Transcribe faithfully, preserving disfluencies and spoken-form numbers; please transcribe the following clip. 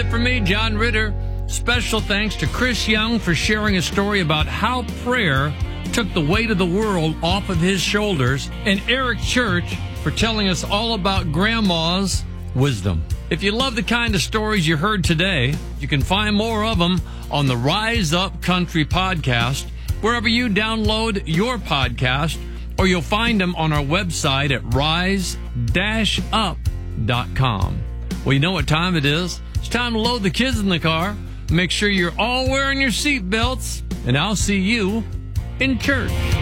For me, John Ritter, special thanks to Chris Young for sharing a story about how prayer took the weight of the world off of his shoulders, and Eric Church for telling us all about Grandma's wisdom. If you love the kind of stories you heard today, you can find more of them on the Rise Up Country podcast, wherever you download your podcast, or you'll find them on our website at rise dash up dot com. Well, you know what time it is. It's time to load the kids in the car. Make sure you're all wearing your seat belts, and I'll see you in church.